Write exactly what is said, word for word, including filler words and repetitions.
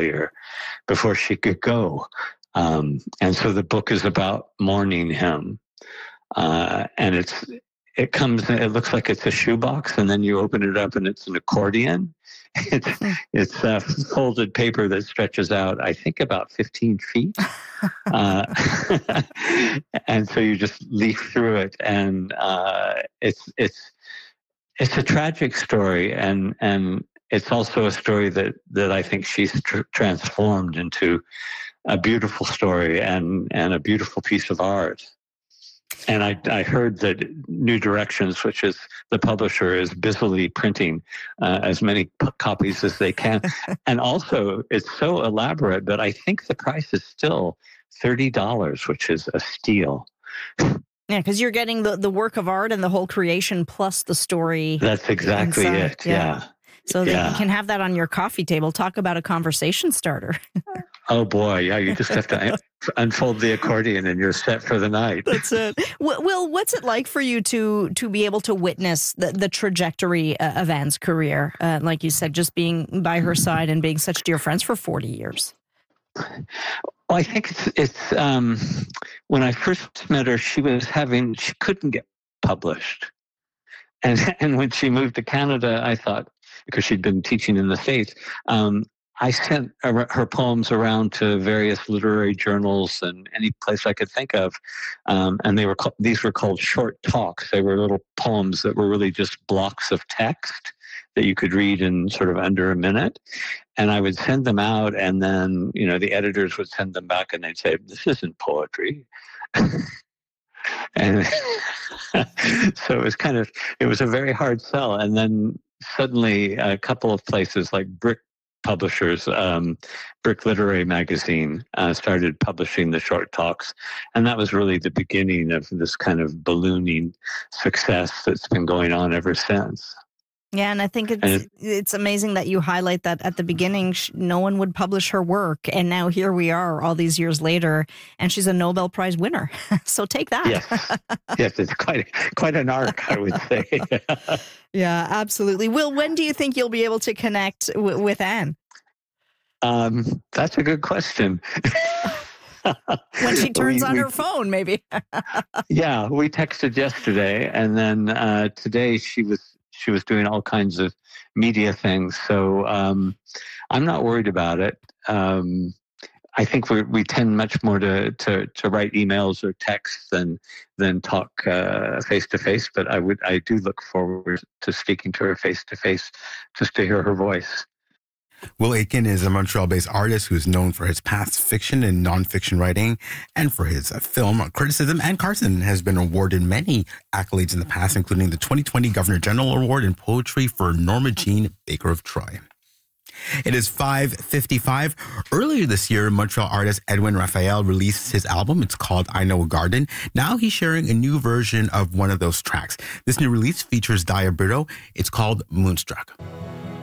failure before she could go. Um, and so the book is about mourning him. Uh, and it's it comes, it looks like it's a shoebox, and then you open it up and it's an accordion. It's it's uh, folded paper that stretches out, I think, about fifteen feet. uh, and so you just leaf through it, and uh, it's it's it's a tragic story, and and it's also a story that that I think she's tr- transformed into a beautiful story and and a beautiful piece of art. And I, I heard that New Directions, which is the publisher, is busily printing uh, as many p- copies as they can. And also, it's so elaborate, but I think the price is still thirty dollars, which is a steal. Yeah, because you're getting the, the work of art and the whole creation plus the story. That's exactly inside. it, yeah. yeah. So that yeah. you can have that on your coffee table. Talk about a conversation starter. Oh, boy. Yeah, you just have to unfold the accordion and you're set for the night. That's it. Will, what's it like for you to to be able to witness the, the trajectory of Anne's career? Uh, like you said, just being by her side and being such dear friends for forty years. Well, I think it's, it's um, when I first met her, she was having, she couldn't get published. And, and when she moved to Canada, I thought, because she'd been teaching in the States, um, I sent her poems around to various literary journals and any place I could think of. Um, and they were called, these were called short talks. They were little poems that were really just blocks of text that you could read in sort of under a minute. And I would send them out, and then, you know, the editors would send them back and they'd say, this isn't poetry. And so it was kind of, it was a very hard sell. And then suddenly a couple of places like Brick Publishers, um, Brick Literary Magazine, uh, started publishing the short talks. And that was really the beginning of this kind of ballooning success that's been going on ever since. Yeah, and I think it's it, it's amazing that you highlight that at the beginning, no one would publish her work. And now here we are all these years later, and she's a Nobel Prize winner. So take that. Yes, yes, it's quite, quite an arc, I would say. Yeah, absolutely. Will, when do you think you'll be able to connect w- with Anne? Um, that's a good question. When she turns we, on we, her phone, maybe. Yeah, we texted yesterday, and then uh, today she was she was doing all kinds of media things. So um, I'm not worried about it. Um, I think we we tend much more to, to, to write emails or texts than than talk face to face. But I would I do look forward to speaking to her face to face, just to hear her voice. Will Aitken is a Montreal-based artist who is known for his past fiction and nonfiction writing and for his film criticism. And Carson has been awarded many accolades in the past, including the twenty twenty Governor General Award in Poetry for Norma Jean Baker of Troy. It is five fifty-five. Earlier this year, Montreal artist Edwin Raphael released his album. It's called I Know a Garden. Now he's sharing a new version of one of those tracks. This new release features Daya Brito. It's called Moonstruck.